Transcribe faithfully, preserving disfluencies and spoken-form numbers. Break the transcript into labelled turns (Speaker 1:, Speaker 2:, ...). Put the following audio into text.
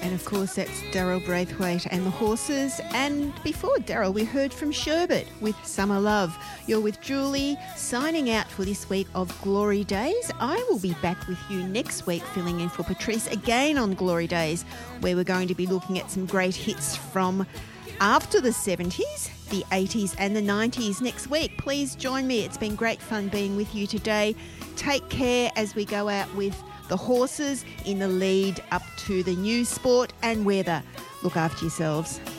Speaker 1: And of course, that's Daryl Braithwaite and the Horses. And before Daryl, we heard from Sherbet with Summer Love. You're with Julie, signing out for this week of Glory Days. I will be back with you next week, filling in for Patrice again on Glory Days, where we're going to be looking at some great hits from after the seventies, the eighties and the nineties next week. Please join me. It's been great fun being with you today. Take care as we go out with the Horses in the lead up to the news, sport and weather. Look after yourselves.